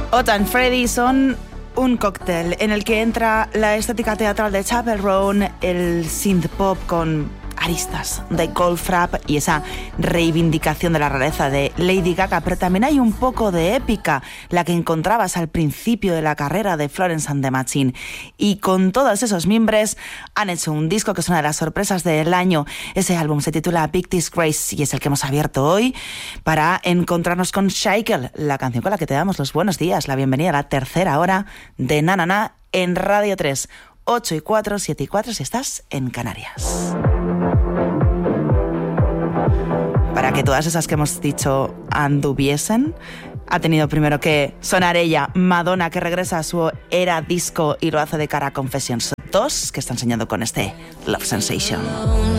Hot and Freddy son un cóctel en el que entra la estética teatral de Chappell Roan, el synth pop con aristas de Goldfrapp y esa reivindicación de la rareza de Lady Gaga, pero también hay un poco de épica, la que encontrabas al principio de la carrera de Florence and the Machine. Y con todos esos mimbres han hecho un disco que es una de las sorpresas del año. Ese álbum se titula Big Disgrace y es el que hemos abierto hoy para encontrarnos con Shakel, la canción con la que te damos los buenos días, la bienvenida a la tercera hora de Na Na Na en Radio 3, 8 y 4, 7 y 4 si estás en Canarias. Para que todas esas que hemos dicho anduviesen, ha tenido primero que sonar ella, Madonna, que regresa a su era disco y lo hace de cara a Confessions 2, que está enseñando con este Love Sensation.